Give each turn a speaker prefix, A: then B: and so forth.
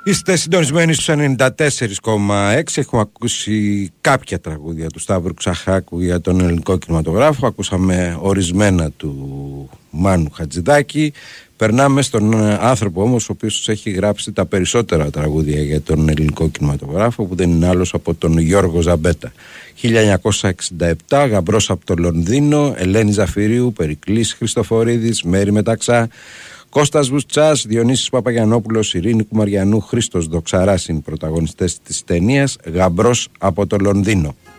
A: Είστε συντονισμένοι στους 94,6. Έχουμε ακούσει κάποια τραγούδια του Σταύρου Ξαχάκου για τον ελληνικό κινηματογράφο. Ακούσαμε ορισμένα του Μάνου Χατζηδάκη. Περνάμε στον άνθρωπο όμως ο οποίος έχει γράψει τα περισσότερα τραγούδια για τον ελληνικό κινηματογράφο, που δεν είναι άλλος από τον Γιώργο Ζαμπέτα. 1967, Γαμπρός από το Λονδίνο, Ελένη Ζαφυρίου, Περικλής Χριστοφορίδης, Μέρη Μεταξά, Κώστας Βουστσάς, Διονύσης Παπαγιαννόπουλος, Ειρήνη Κουμαριανού, Χρήστος Δοξαράς είναι οι πρωταγωνιστές της ταινίας Γαμπρός από το Λονδίνο.